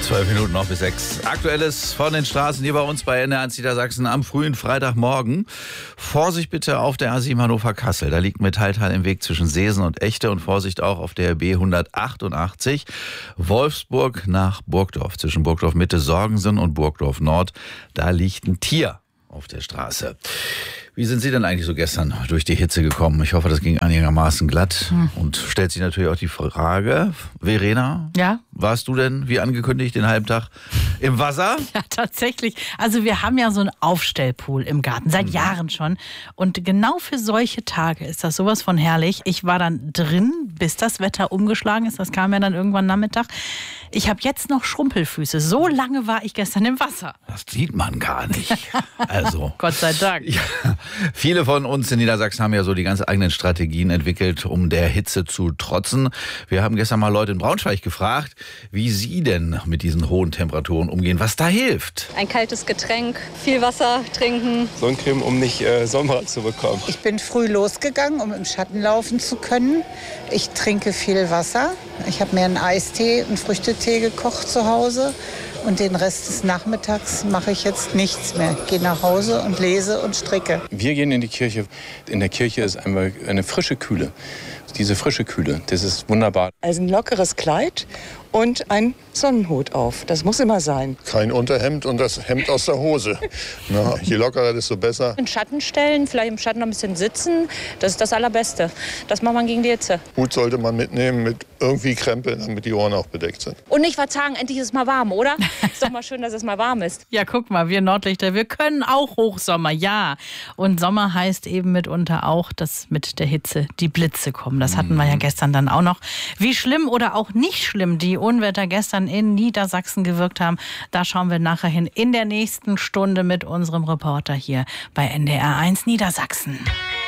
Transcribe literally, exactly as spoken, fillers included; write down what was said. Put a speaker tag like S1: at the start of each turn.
S1: Zwölf Minuten noch bis sechs. Aktuelles von den Straßen hier bei uns bei N D R eins Niedersachsen am frühen Freitagmorgen. Vorsicht bitte auf der A sieben Hannover-Kassel. Da liegt Metallteil im Weg zwischen Seesen und Echte. Und Vorsicht auch auf der B hundertachtundachtzig. Wolfsburg nach Burgdorf. Zwischen Burgdorf Mitte, Sorgensen und Burgdorf Nord. Da liegt ein Tier auf der Straße. Wie sind Sie denn eigentlich so gestern durch die Hitze gekommen? Ich hoffe, das ging einigermaßen glatt. Hm. Und stellt sich natürlich auch die Frage, Verena,
S2: ja?
S1: Warst du denn, wie angekündigt, den halben Tag im Wasser?
S2: Ja, tatsächlich. Also wir haben ja so einen Aufstellpool im Garten, seit mhm. Jahren schon. Und genau für solche Tage ist das sowas von herrlich. Ich war dann drin, bis das Wetter umgeschlagen ist. Das kam ja dann irgendwann Nachmittag. Ich habe jetzt noch Schrumpelfüße. So lange war ich gestern im Wasser.
S1: Das sieht man gar nicht. Also
S2: Gott sei Dank.
S1: Ja, viele von uns in Niedersachsen haben ja so die ganz eigenen Strategien entwickelt, um der Hitze zu trotzen. Wir haben gestern mal Leute in Braunschweig gefragt, wie sie denn mit diesen hohen Temperaturen umgehen, was da hilft.
S3: Ein kaltes Getränk, viel Wasser trinken.
S4: Sonnencreme, um nicht äh, Sonnenbrand zu bekommen.
S5: Ich bin früh losgegangen, um im Schatten laufen zu können. Ich trinke viel Wasser. Ich habe mir einen Eistee, einen Früchtetee gekocht zu Hause. Und den Rest des Nachmittags mache ich jetzt nichts mehr. Ich gehe nach Hause und lese und stricke.
S4: Wir gehen in die Kirche. In der Kirche ist einmal eine frische Kühle. Diese frische Kühle, das ist wunderbar.
S6: Also ein lockeres Kleid und ein Sonnenhut auf. Das muss immer sein.
S7: Kein Unterhemd und das Hemd aus der Hose. Na, je lockerer, desto besser.
S3: In Schatten stellen, vielleicht im Schatten noch ein bisschen sitzen. Das ist das Allerbeste. Das macht man gegen die Hitze.
S7: Hut sollte man mitnehmen mit irgendwie Krempeln, damit die Ohren auch bedeckt sind.
S3: Und nicht verzagen, endlich ist es mal warm, oder? Ist doch mal schön, dass es mal warm ist.
S2: Ja, guck mal, wir Nordlichter, wir können auch Hochsommer, ja. Und Sommer heißt eben mitunter auch, dass mit der Hitze die Blitze kommen. Das hatten wir ja gestern dann auch noch. Wie schlimm oder auch nicht schlimm die Unwetter gestern in Niedersachsen gewirkt haben, da schauen wir nachher hin in der nächsten Stunde mit unserem Reporter hier bei N D R eins Niedersachsen.